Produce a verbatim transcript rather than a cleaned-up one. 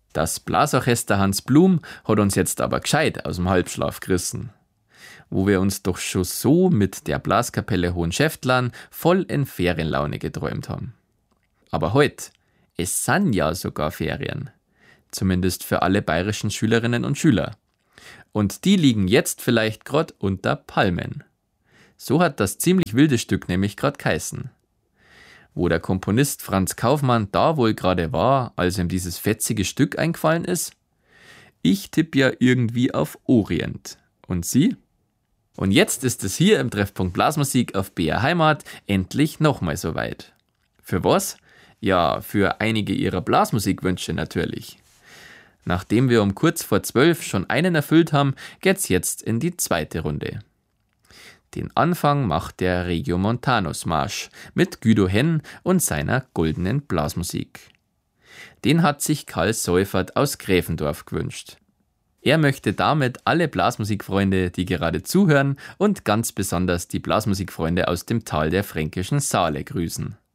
Das Blasorchester Hans Blum hat uns jetzt aber gescheit aus dem Halbschlaf gerissen, wo wir uns doch schon so mit der Blaskapelle Hohenschäftlern voll in Ferienlaune geträumt haben. Aber heute, es sind ja sogar Ferien, zumindest für alle bayerischen Schülerinnen und Schüler. Und die liegen jetzt vielleicht gerade unter Palmen. So hat das ziemlich wilde Stück nämlich gerade geheißen. Wo der Komponist Franz Kaufmann da wohl gerade war, als ihm dieses fetzige Stück eingefallen ist? Ich tippe ja irgendwie auf Orient. Und Sie? Und jetzt ist es hier im Treffpunkt Blasmusik auf B R Heimat endlich nochmal soweit. Für was? Ja, für einige Ihrer Blasmusikwünsche natürlich. Nachdem wir um kurz vor zwölf schon einen erfüllt haben, geht's jetzt in die zweite Runde. Den Anfang macht der Regiomontanus-Marsch mit Guido Henn und seiner goldenen Blasmusik. Den hat sich Karl Seufert aus Gräfendorf gewünscht. Er möchte damit alle Blasmusikfreunde, die gerade zuhören, und ganz besonders die Blasmusikfreunde aus dem Tal der Fränkischen Saale grüßen.